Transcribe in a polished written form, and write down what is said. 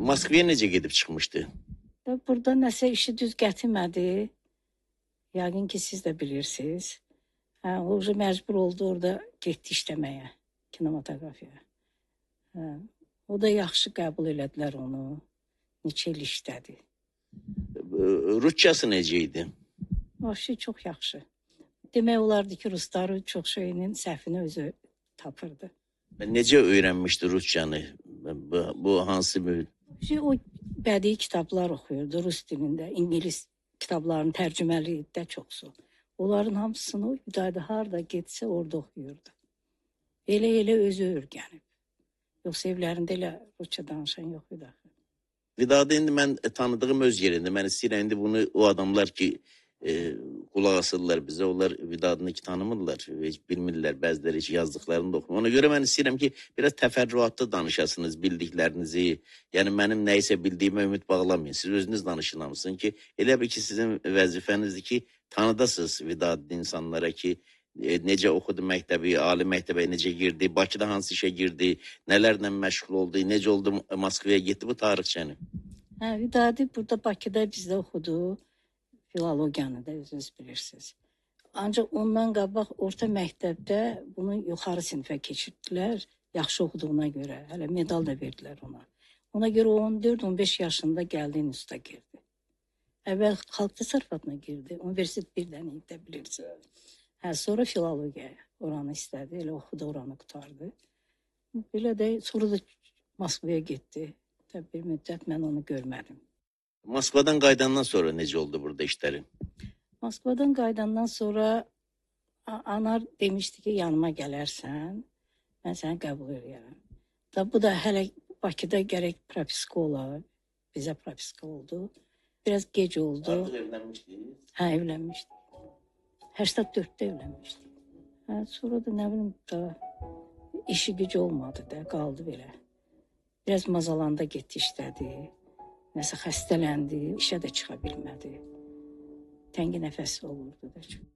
Moskvaya necə gedib çıxmışdı? Burada nəsə işi düz gətirmədi. Yəqin ki, siz də bilirsiniz. O məcbur oldu orada getdi işləməyə, kinematografiya. O da yaxşı qəbul elədilər onu. Neçə il işlədi. Rusçası necə idi? Vəbşi çox yaxşı. Demək olardı ki, rusları çox şeyinin səhvini özü tapırdı. Necə öyrənmişdi rusçanı? Bu hansı bir... O bədii kitablar oxuyurdu rus dilində, İngilis kitablarının tərcüməli də çoxsu. Onların hamısını o harda getsə orada oxuyurdu. Elə özü öyrənib. Yoxsa evlərində elə rusça danışan yox idi. Vidadı indi mən tanıdığım öz yerində. Mən istəyirəm indi bunu o adamlar ki qulaq asırlar bizə, onlar Vidadını ki tanımırlar, heç bilmirlər, bəziləri heç yazdıqlarını da oxumur. Ona görə mən istəyirəm ki, biraz təfərrüatlı danışasınız bildiklərinizi. Yəni mənim nəyisə bildiyimə ümid bağlamayın. Siz özünüz danışın hamısın ki, elə bir ki sizin vəzifənizdir ki, tanıdasınız Vidadlı insanlara ki, necə oxudu məktəbi, ali məktəbə necə girdi, Bakıda hansı işə girdi, nələrlə məşğul oldu, necə oldu Moskvaya getdi bu tarixçəni? Vidadi burada Bakıda bizdə oxudu. Filologiyanı da özünüz bilirsiniz. Ancaq ondan qabaq orta məktəbdə bunu yuxarı sinifə keçirdilər. Yaxşı oxuduğuna görə. Hələ medal da verdilər ona. Ona görə 14-15 yaşında gəldi instituta girdi. Əvvəl xalq təsərrüfatına girdi. Universitet birdən də bilirsiniz. Sonra filologiyaya oranı istədi. Elə oxudu, oranı qutardı. Belə də sonra da Moskvaya getdi. Təbii bir müddət mən onu görmədim. Moskvadan qayıdandan sonra necə oldu burada işləri? Moskvadan qayıdandan sonra anar demişdi ki, yanıma gələrsən, mən səni qəbul edirəm. Bu da hələ Bakıda gərək propiska olar. Bizə propiska oldu. Biraz gec oldu. Artıq evlənmişdiniz? Evlənmişdik. 84-də evlənmişdik. Sonra da nə bilim da işi gücü olmadı da, qaldı belə. Biraz Mazalanda getdi işlədi. Nəsə xəstələndi, işə də çıxa bilmədi. Təngi nəfəsli olurdu da çox.